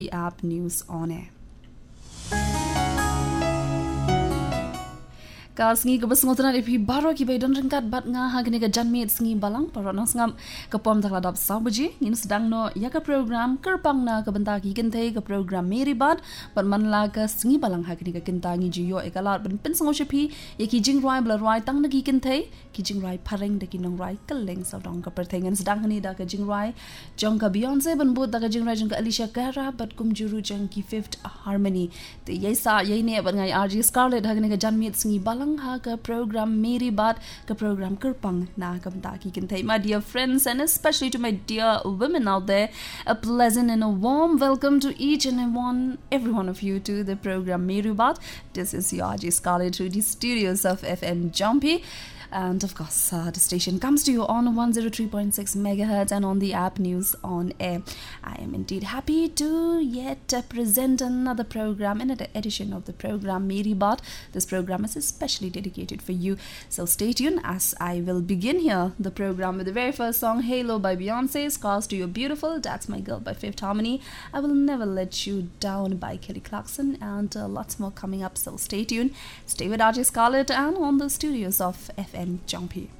the app News On Air. Kasngi kabasngotan ipi baro ki bay don ringkat bat nga hagni ka janmit sngi balang parona ngam kapom takladap sabuji ngin sedang no ya ka program kerpang na ka bentaki kentei ka program meri bat pat manla ka sngi balang hagni ka kentangi jiyo ekalat ben pensngo shepi ya ki jingrai bla rai tang na ki kentei ki jingrai pareng de ki nong rai keleng saudong ka pertengan sedang ni da ka jingrai jong ka Beyonce ben but da ka jingrai jong ka Alicia Cara bat kum juru jong ki Fifth Harmony te yesa yene bat ngai RG Scarlett hagni ka janmit sngi balang ha ka program Meri Bat ka program Kerpang na ka bentaki kentei. My dear friends, and especially to my dear women out there, a pleasant and a warm welcome to each and every one of you to the program Meri Bat. This is your RJ Scarlett through the studios of FM Jumpy. And of course, the station comes to you on 103.6 megahertz and on the app News On Air. I am indeed happy to yet present another program, another edition of the program Meri Bat. This program is especially dedicated for you. So stay tuned as I will begin here the program with the very first song, Halo by Beyonce, Scars to Your Beautiful, That's My Girl by Fifth Harmony, I Will Never Let You Down by Kelly Clarkson, and lots more coming up. So stay tuned. Stay with RJ Scarlett and on the studios of FM Jumpy.